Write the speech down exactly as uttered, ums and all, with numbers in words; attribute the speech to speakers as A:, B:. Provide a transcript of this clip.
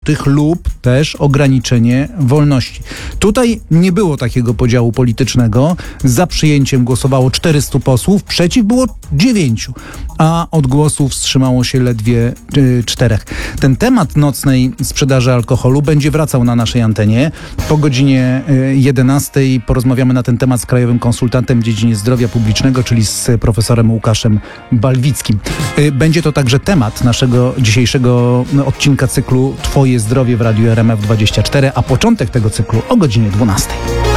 A: tych lub też ograniczenie wolności. Tutaj nie było takiego podziału politycznego. Za przyjęciem głosowało czterystu posłów, przeciw było dziewięciu, a od głosu wstrzymało się ledwie y, czterech. Ten temat nocnej sprzedaży alkoholu będzie wracał na naszej antenie. Po godzinie y, jedenastej porozmawiamy na ten temat z krajowym konsultantem w dziedzinie zdrowia publicznego, czyli z profesorem Łukaszem Balwickim. Y, będzie to także temat naszego dzisiejszego odcinka cyklu Twoje zdrowie w Radiu R M F dwadzieścia cztery, a początek tego cyklu o godzinie dwunastej.